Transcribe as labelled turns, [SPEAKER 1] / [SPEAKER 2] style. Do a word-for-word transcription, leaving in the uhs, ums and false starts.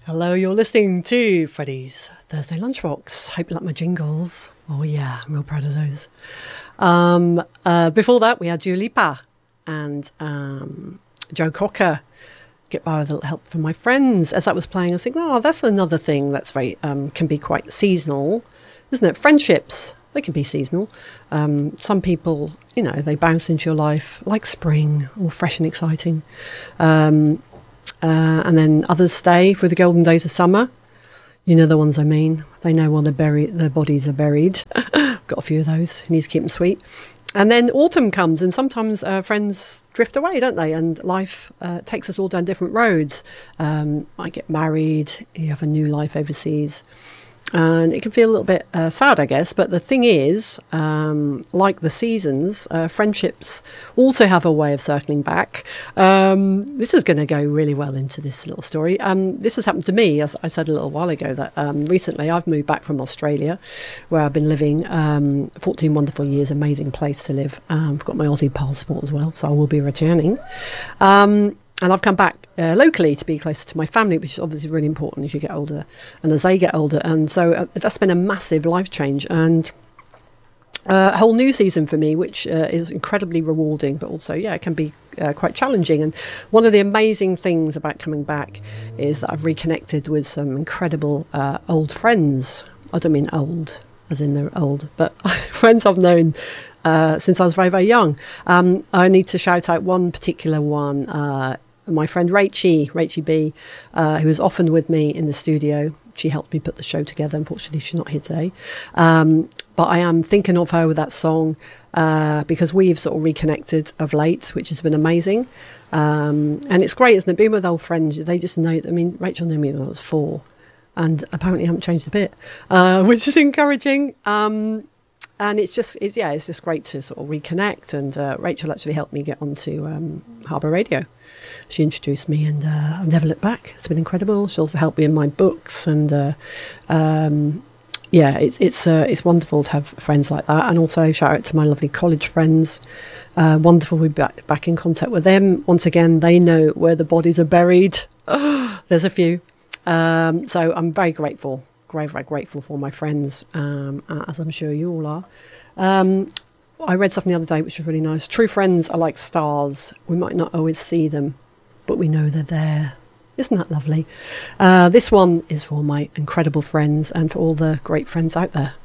[SPEAKER 1] Hello, you're listening to Freddie's Thursday Lunchbox. Hope you like my jingles. Oh yeah, I'm real proud of those. Um, uh, before that, we had Dua Lipa and um, Joe Cocker. Get by with a little help from my friends. As I was playing, I was thinking, oh, that's another thing that's very um, can be quite seasonal, isn't it? Friendships, they can be seasonal. Um, some people, you know, they bounce into your life like spring, all fresh and exciting. Um, Uh, and then others stay for the golden days of summer. You know the ones I mean. They know while they're buried, their bodies are buried. Got a few of those. You need to keep them sweet. And then autumn comes, and sometimes uh, friends drift away, don't they? And life uh, takes us all down different roads. Um, I get married. You have a new life overseas. And it can feel a little bit uh, sad, I guess. But the thing is, um, like the seasons, uh, friendships also have a way of circling back. Um, this is going to go really well into this little story. Um, this has happened to me, as I said a little while ago, that um, recently I've moved back from Australia, where I've been living um, fourteen wonderful years, amazing place to live. Um, I've got my Aussie passport as well, so I will be returning. Um, And I've come back uh, locally to be closer to my family, which is obviously really important as you get older and as they get older. And so uh, that's been a massive life change and uh, a whole new season for me, which uh, is incredibly rewarding, but also, yeah, it can be uh, quite challenging. And one of the amazing things about coming back is that I've reconnected with some incredible uh, old friends. I don't mean old, as in they're old, but friends I've known uh, since I was very, very young. Um, I need to shout out one particular one, uh, my friend Rachie, Rachie B, uh, who is often with me in the studio. She helped me put the show together. Unfortunately, she's not here today. Um, but I am thinking of her with that song uh, because we've sort of reconnected of late, which has been amazing. Um, and it's great, isn't it? Being with old friends, they just know. I mean, Rachel knew me when I was four and apparently haven't changed a bit, uh, which is encouraging. Um, And it's just, it's, yeah, it's just great to sort of reconnect. And uh, Rachel actually helped me get onto um, Harbour Radio. She introduced me and uh, I've never looked back. It's been incredible. She also helped me in my books. And uh, um, yeah, it's it's uh, it's wonderful to have friends like that. And also shout out to my lovely college friends. Uh, wonderful to be back, back in contact with them. Once again, they know where the bodies are buried. There's a few. Um, so I'm very grateful. Very, very grateful for my friends, um, as I'm sure you all are. Um, I read something the other day which was really nice. True friends are like stars. We might not always see them, but we know they're there. Isn't that lovely? Uh, this one is for my incredible friends and for all the great friends out there.